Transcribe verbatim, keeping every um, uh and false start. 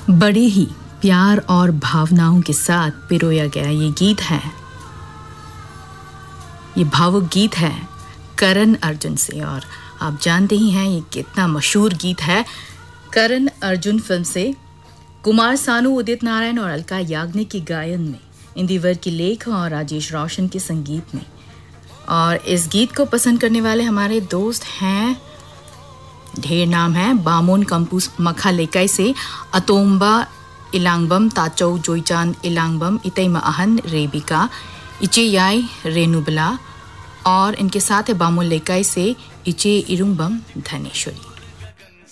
बड़े ही प्यार और भावनाओं के साथ पिरोया गया ये गीत है, ये भावुक गीत है करण अर्जुन से। और आप जानते ही हैं ये कितना मशहूर गीत है। करण अर्जुन फिल्म से कुमार सानू, उदित नारायण और अलका याग्निक की गायन में, इंदिवर की लेख और राजेश रोशन के संगीत में। और इस गीत को पसंद करने वाले हमारे दोस्त हैं, ढेर नाम है। बामोन कंपूस मखा लेकाई से अतोम्बा इलांगबम, ताचौ जोईचांद इलांगबम, इतैमा अहन रेबिका, इचे याई रेनुबला और इनके साथ है बामोन लेकाई से इचे इरुंगबम धनेश्वरी।